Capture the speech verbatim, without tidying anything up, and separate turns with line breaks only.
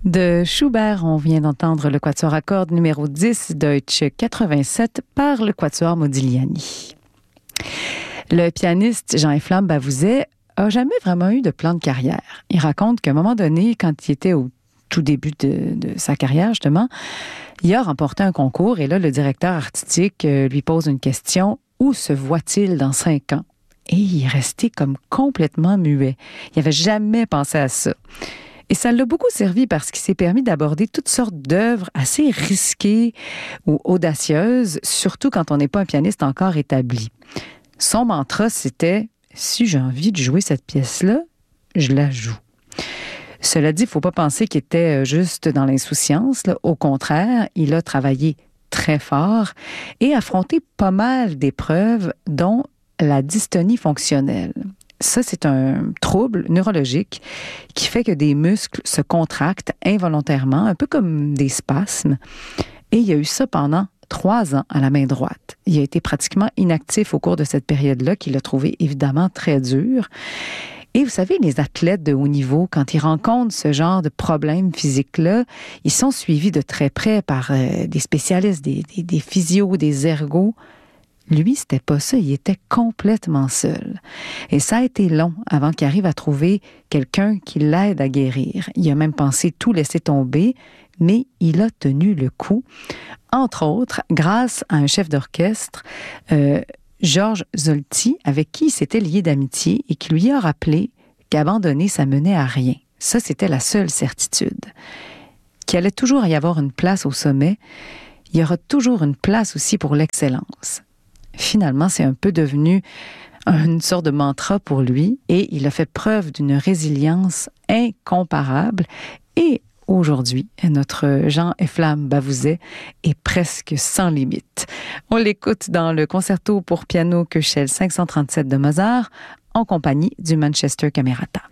De Schubert, on vient d'entendre le quatuor à cordes numéro dix, Deutsche quatre-vingt-sept, par le quatuor Modigliani. Le pianiste Jean-Eflamme Bavouzet a jamais vraiment eu de plan de carrière. Il raconte qu'à un moment donné, quand il était au tout début de, de sa carrière, justement, il a remporté un concours et là, le directeur artistique lui pose une question. Où se voit-il dans cinq ans? Et il est resté comme complètement muet. Il n'avait jamais pensé à ça. Et ça l'a beaucoup servi parce qu'il s'est permis d'aborder toutes sortes d'œuvres assez risquées ou audacieuses, surtout quand on n'est pas un pianiste encore établi. Son mantra, c'était « Si j'ai envie de jouer cette pièce-là, je la joue ». Cela dit, il ne faut pas penser qu'il était juste dans l'insouciance. Là. Au contraire, il a travaillé très fort et affronté pas mal d'épreuves, dont la dystonie fonctionnelle. Ça, c'est un trouble neurologique qui fait que des muscles se contractent involontairement, un peu comme des spasmes. Et il y a eu ça pendant trois ans à la main droite. Il a été pratiquement inactif au cours de cette période-là, qu'il a trouvé évidemment très dur. Et vous savez, les athlètes de haut niveau, quand ils rencontrent ce genre de problème physique-là, ils sont suivis de très près par euh, des spécialistes, des, des, des physios, des ergots. Lui, c'était pas ça. Il était complètement seul. Et ça a été long avant qu'il arrive à trouver quelqu'un qui l'aide à guérir. Il a même pensé tout laisser tomber, mais il a tenu le coup. Entre autres, grâce à un chef d'orchestre, euh, Georges Zolti, avec qui il s'était lié d'amitié et qui lui a rappelé qu'abandonner, ça menait à rien. Ça, c'était la seule certitude. Qu'il allait toujours y avoir une place au sommet. Il y aura toujours une place aussi pour l'excellence. Finalement, c'est un peu devenu une sorte de mantra pour lui et il a fait preuve d'une résilience incomparable. Et aujourd'hui, notre Jean-Eflamme Bavouzet est presque sans limite. On l'écoute dans le concerto pour piano Köchel cinq cent trente-sept de Mozart en compagnie du Manchester Camerata.